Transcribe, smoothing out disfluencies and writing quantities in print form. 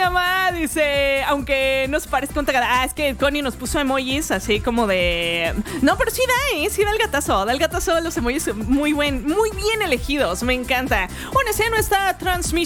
llama? Dice, aunque nos parezca un tagada. Es que Connie nos puso emojis así como de... No, pero sí da el gatazo. Da el gatazo, los emojis muy bien elegidos. Me encanta. Bueno, esa es nuestra transmisión